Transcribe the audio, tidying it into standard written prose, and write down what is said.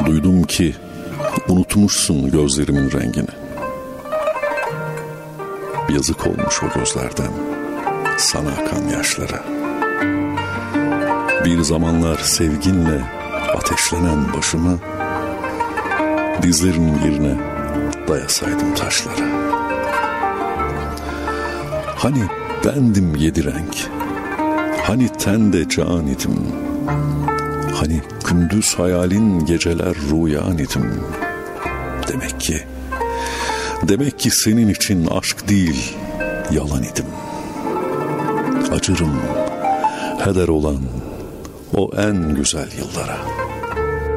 Duydum ki unutmuşsun gözlerimin rengini. Yazık olmuş o gözlerden sana akan yaşlara. Bir zamanlar sevginle ateşlenen başımı dizlerinin yerine dayasaydım taşlara. Hani bendim 7 renk, hani tende can idim, hani gündüz hayalin geceler rüyan idim. Demek ki senin için aşk değil yalan idim. Acırım heder olan o en güzel yıllara.